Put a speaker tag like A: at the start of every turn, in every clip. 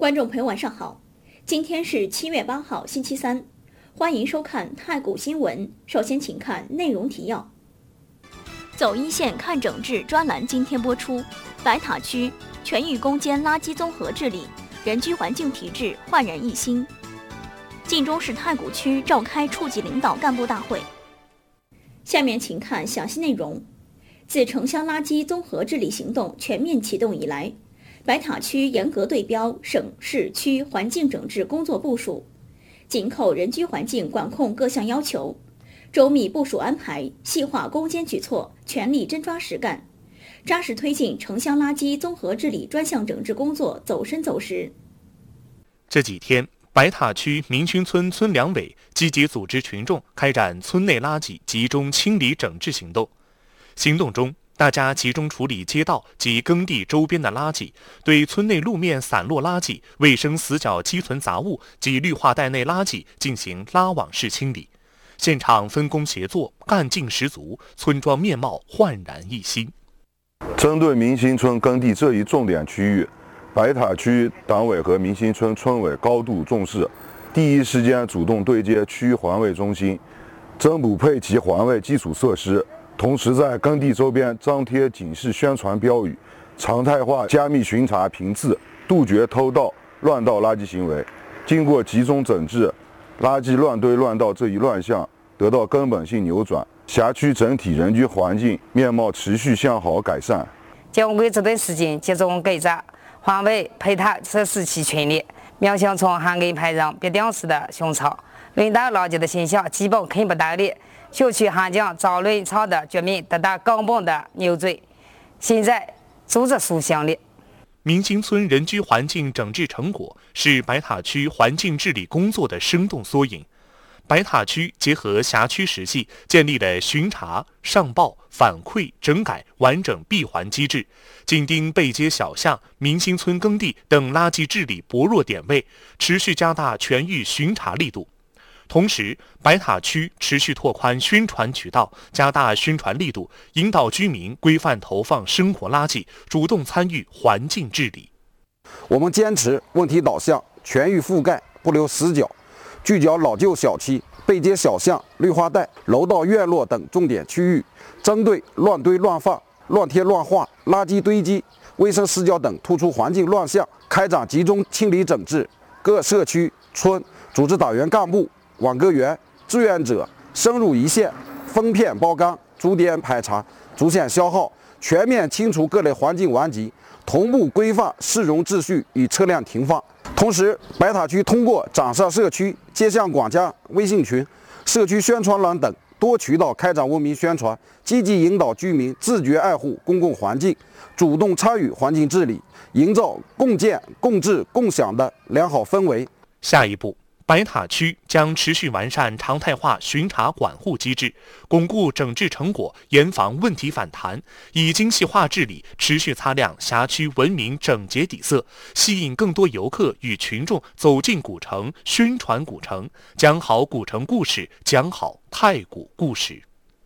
A: 观众朋友晚上好，今天是7月8号星期三，欢迎收看太谷新闻。首先请看内容提要。走一线看整治专栏今天播出，白塔区全域攻坚垃圾综合治理，人居环境体制焕然一新。晋中市太谷区召开处级领导干部大会。下面请看详细内容。自城乡垃圾综合治理行动全面启动以来，白塔区严格对标省市区环境整治工作部署，紧扣人居环境管控各项要求，周密部署安排，细化攻坚举措，全力真抓实干，扎实推进城乡垃圾综合治理专项整治工作走深走实。
B: 这几天，白塔区明勋村村两委积极组织群众开展村内垃圾集中清理整治行动。行动中，大家集中处理街道及耕地周边的垃圾，对村内路面散落垃圾、卫生死角积存杂物及绿化带内垃圾进行拉网式清理。现场分工协作，干劲十足，村庄面貌焕然一新。
C: 针对明新村耕地这一重点区域，白塔区党委和明新村村委高度重视，第一时间主动对接区环卫中心，增补配齐环卫基础设施，同时在耕地周边张贴警示宣传标语，常态化加密巡查频次，杜绝偷盗、乱倒垃圾行为。经过集中整治，垃圾乱堆乱倒这一乱象得到根本性扭转，辖区整体人居环境面貌持续向好改善。
D: 经过这段时间集中改造，环卫配套设施齐全了，面向村涵盖排让必定时的巡查，乱倒垃圾的现象基本看不到了。小区环境脏乱差的局面得到根本的扭转，现在组织塑形了。
B: 明新村人居环境整治成果是白塔区环境治理工作的生动缩影。白塔区结合辖区实际，建立了巡查、上报、反馈、整改完整闭环机制，紧盯背街小巷、明新村耕地等垃圾治理薄弱点位，持续加大全域巡查力度。同时，白塔区持续拓宽宣传渠道，加大宣传力度，引导居民规范投放生活垃圾，主动参与环境治理。
E: 我们坚持问题导向，全域覆盖，不留死角，聚焦老旧小区、背街小巷、绿化带、楼道院落等重点区域，针对乱堆乱放、乱贴乱画、垃圾堆积、卫生死角等突出环境乱象，开展集中清理整治。各社区、村组织党员干部、网格员、志愿者深入一线，分片包干，逐点排查，逐线消耗，全面清除各类环境顽疾，同步规范市容秩序与车辆停放。同时，白塔区通过掌上社区、街巷管家、微信群、社区宣传栏等多渠道开展文明宣传，积极引导居民自觉爱护公共环境，主动参与环境治理，营造共建、共治、共享的良好氛围。
B: 下一步，白塔区将持续完善常态化巡查管护机制，巩固整治成果，严防问题反弹，以精细化治理持续擦亮辖区文明整洁底色，吸引更多游客与群众走进古城，宣传古城，讲好古城故事，讲好太谷故事。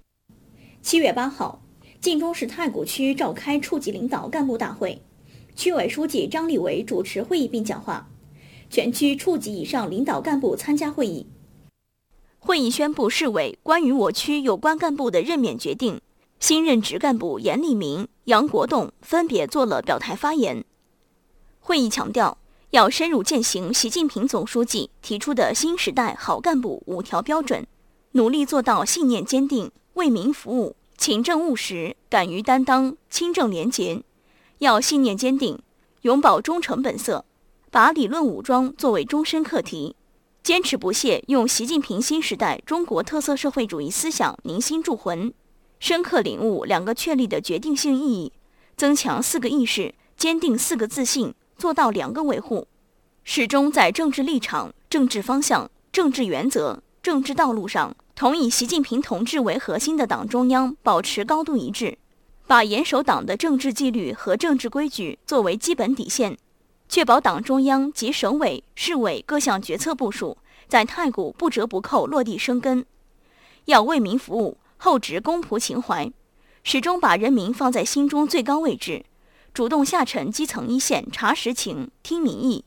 A: 7月8号，晋中市太谷区召开处级领导干部大会，区委书记张立伟主持会议并讲话。全区处级以上领导干部参加会议。会议宣布市委关于我区有关干部的任免决定，新任职干部严立明、杨国栋分别做了表态发言。会议强调，要深入践行习近平总书记提出的新时代好干部5条标准，努力做到信念坚定、为民服务、勤政务实、敢于担当、清正廉洁。要信念坚定，永葆忠诚本色，把理论武装作为终身课题，坚持不懈用习近平新时代中国特色社会主义思想凝心铸魂，深刻领悟2个确立的决定性意义，增强4个意识，坚定4个自信，做到2个维护，始终在政治立场、政治方向、政治原则、政治道路上，同以习近平同志为核心的党中央保持高度一致，把严守党的政治纪律和政治规矩作为基本底线，确保党中央及省委、市委各项决策部署在太谷不折不扣落地生根。要为民服务，厚植公仆情怀，始终把人民放在心中最高位置，主动下沉基层一线查实情、听民意，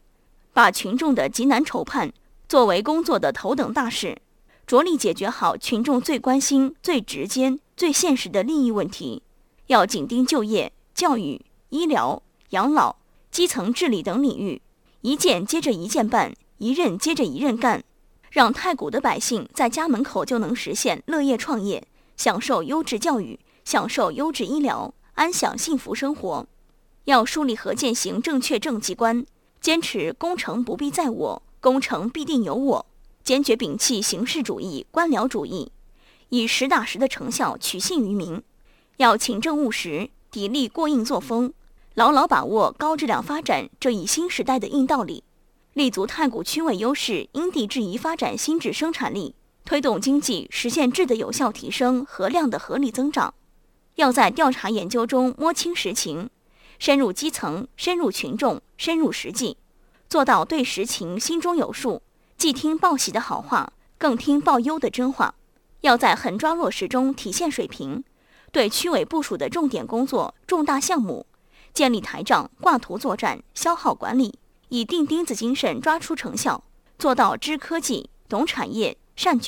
A: 把群众的急难愁盼作为工作的头等大事，着力解决好群众最关心、最直接、最现实的利益问题。要紧盯就业、教育、医疗、养老、基层治理等领域，一件接着一件办，一任接着一任干，让太谷的百姓在家门口就能实现乐业创业，享受优质教育，享受优质医疗，安享幸福生活。要树立河建行正确政绩观，坚持工程不必在我，工程必定有我，坚决摒弃形式主义、官僚主义，以实打实的成效取信于民。要勤政务实，砥砺过硬作风，牢牢把握高质量发展这一新时代的硬道理，立足太谷区位优势，因地制宜发展新质生产力，推动经济实现质的有效提升和量的合理增长。要在调查研究中摸清实情，深入基层，深入群众，深入实际，做到对实情心中有数，既听报喜的好话，更听报忧的真话。要在狠抓落实中体现水平，对区委部署的重点工作、重大项目，建立台账、挂图作战、消耗管理，以钉钉子精神抓出成效，做到知科技、懂产业、善决